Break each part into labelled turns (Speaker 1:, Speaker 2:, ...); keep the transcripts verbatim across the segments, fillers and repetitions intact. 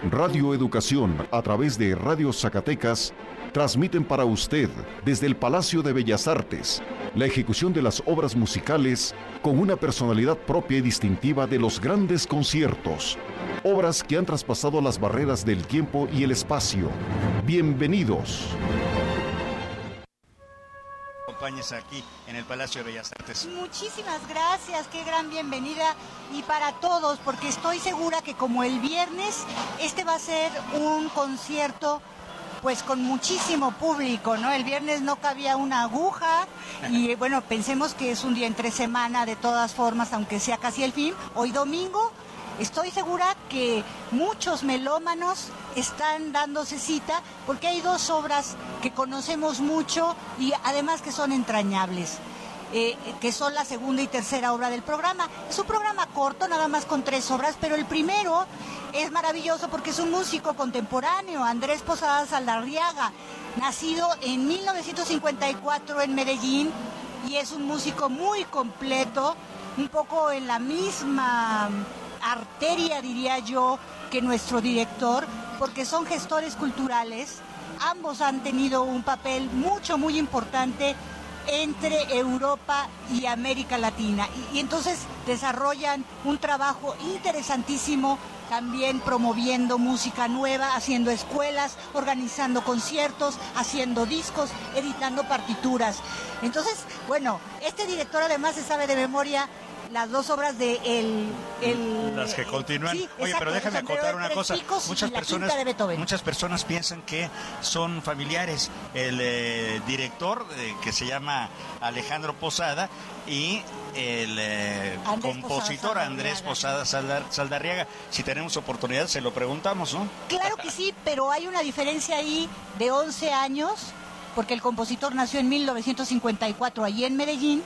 Speaker 1: Radio Educación, a través de Radio Zacatecas, transmiten para usted, desde el Palacio de Bellas Artes, la ejecución de las obras musicales con una personalidad propia y distintiva de los grandes conciertos. Obras que han traspasado las barreras del tiempo y el espacio. Bienvenidos.
Speaker 2: Acompañes aquí en el Palacio de Bellas Artes.
Speaker 3: Muchísimas gracias, qué gran bienvenida y para todos, porque estoy segura que como el viernes, este va a ser un concierto pues con muchísimo público, ¿no? El viernes no cabía una aguja y bueno, pensemos que es un día entre semana de todas formas, aunque sea casi el fin. Hoy domingo, estoy segura que muchos melómanos están dándose cita porque hay dos obras que conocemos mucho y además que son entrañables, eh, que son la segunda y tercera obra del programa. Es un programa corto, nada más con tres obras, pero el primero es maravilloso porque es un músico contemporáneo, Andrés Posadas Saldarriaga, nacido en mil novecientos cincuenta y cuatro en Medellín, y es un músico muy completo, un poco en la misma arteria, diría yo, que nuestro director, porque son gestores culturales. Ambos han tenido un papel mucho, muy importante entre Europa y América Latina. Y, y entonces desarrollan un trabajo interesantísimo, también promoviendo música nueva, haciendo escuelas, organizando conciertos, haciendo discos, editando partituras. Entonces, bueno, este director además se sabe de memoria las dos obras de el, el
Speaker 2: las que continúan.
Speaker 3: Sí,
Speaker 2: Oye,
Speaker 3: exacto,
Speaker 2: pero déjame acotar una cosa. Muchas personas, muchas personas piensan que son familiares. El eh, director, eh, que se llama Alejandro Posada, y el eh,
Speaker 3: Andrés
Speaker 2: compositor
Speaker 3: Posada
Speaker 2: Andrés Posada Saldar, Saldarriaga. Si tenemos oportunidad, se lo preguntamos, ¿no?
Speaker 3: Claro que sí, pero hay una diferencia ahí de once años, porque el compositor nació en mil novecientos cincuenta y cuatro allí en Medellín,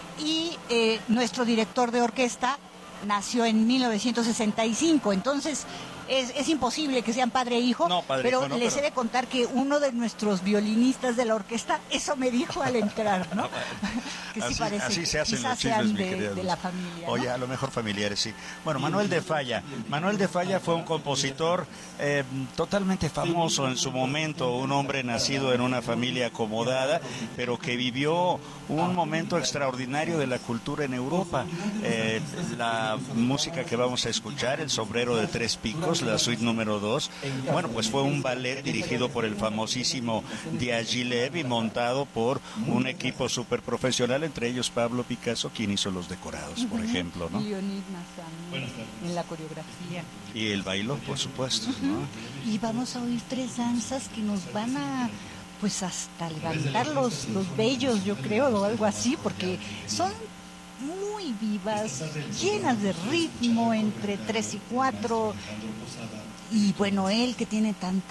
Speaker 3: y eh, nuestro director de orquesta nació en mil novecientos sesenta y cinco, entonces es, es imposible que sean padre e hijo,
Speaker 2: no, padre
Speaker 3: pero
Speaker 2: hijo, no,
Speaker 3: les
Speaker 2: pero...
Speaker 3: he de contar que uno de nuestros violinistas de la orquesta, eso me dijo al entrar, ¿no? Que sí
Speaker 2: así,
Speaker 3: parece,
Speaker 2: así se hacen los
Speaker 3: sean
Speaker 2: chismes,
Speaker 3: de,
Speaker 2: mi querida.
Speaker 3: de la familia, ¿no?
Speaker 2: Oye, a lo mejor familiares, sí. Bueno, Manuel de Falla. Manuel de Falla fue un compositor eh, totalmente famoso en su momento, un hombre nacido en una familia acomodada, pero que vivió un momento extraordinario de la cultura en Europa. Eh, la música que vamos a escuchar, El sombrero de tres picos, la suite número dos, bueno, pues fue un ballet dirigido por el famosísimo Diaghilev y montado por un equipo súper profesional, entre ellos Pablo Picasso, quien hizo los decorados, por ejemplo, ¿no?
Speaker 3: Y Leonid Massami en la coreografía.
Speaker 2: Y el bailó, por supuesto, ¿no?
Speaker 3: Y vamos a oír tres danzas que nos van a, pues hasta levantar los, los vellos, yo creo, o algo así, porque son muy vivas, llenas de ritmo entre tres y cuatro. Y bueno, él que tiene tanta